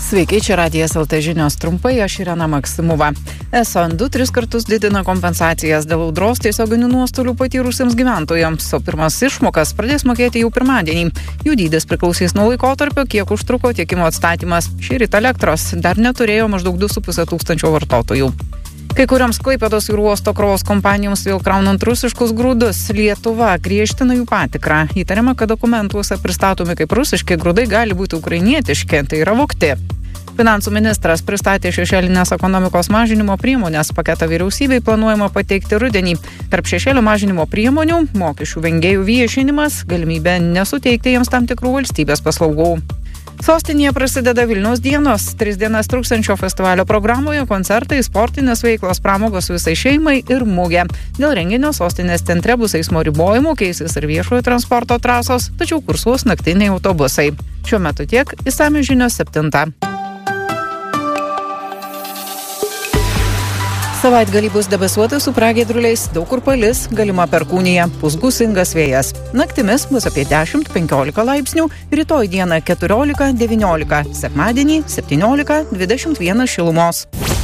Sveiki, čia Radijas LT žinios trumpai, aš Irena Maksimova. ESO 2-3 kartus didina kompensacijas dėl audros tiesioginių nuostolių patyrusiems gyventojams, o pirmas išmokas pradės mokėti jau pirmadienį. Jų dydis priklausys nuo laikotarpio, kiek užtruko tiekimo atstatymas. Šįryt elektros dar neturėjo maždaug 2,5 tūkstančio vartotojų. Kai kuriams Klaipėdos jūrų uosto krovos kompanijoms vėl kraunant rusiškus grūdus, Lietuva griežtina jų patikrą. Įtariama, kad dokumentuose pristatomi kaip rusiški grūdai gali būti ukrainietiški, tai yra vogti. Finansų ministras pristatė šešėlinės ekonomikos mažinimo priemonės paketą vyriausybei planuojama pateikti rudenį. Tarp šešėlio mažinimo priemonių – mokesčių vengėjų viešinimas, galimybė nesuteikti jiems tam tikrų valstybės paslaugų. Sostinėje prasideda Vilniaus dienos. 3 dienas truksiančio festivalio programoje koncertai, sportinės veiklos, pramogos visai šeimai ir mugė. Dėl renginio sostinės centre bus eismo ribojimų, keisis ir viešojo transporto trasos, tačiau kursuos naktiniai autobusai. Šiuo metu tiek, išsamios žinios 7. Savaitgalį bus debesuota su pragiedruliais, daug kur palis, galima perkūnija, pūs gūsingas vėjas. Naktimis bus apie 10-15 laipsnių, rytoj dieną 14-19, sekmadienį 17-21 šilumos.